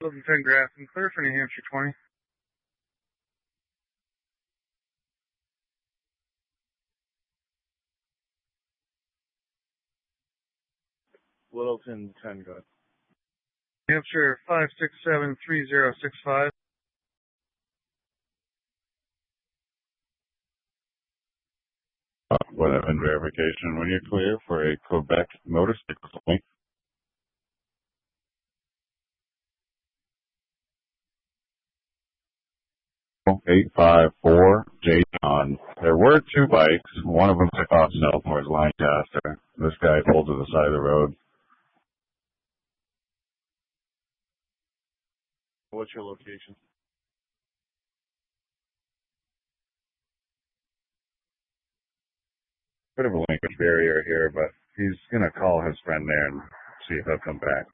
Littleton 10 Grafton, clear for New Hampshire 20. Littleton 10, go ahead. New Hampshire 5673065. Weapon verification when you're clear for a Quebec motorcycle swing. 854 J. John. There were two bikes. One of them took off south towards Lancaster. This guy pulled to the side of the road. What's your location? Bit of a language barrier here, but he's going to call his friend there and see if he'll come back.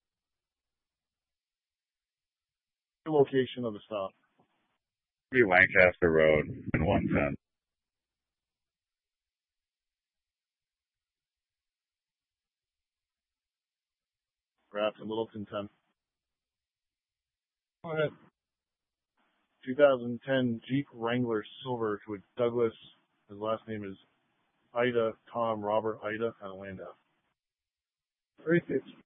The location of the stop? Be Lancaster Road in 110. Perhaps in Littleton 10. Go ahead. 2010 Jeep Wrangler Silver to a Douglas. His last name is Ida, Tom, Robert, Ida, and Landau. 36.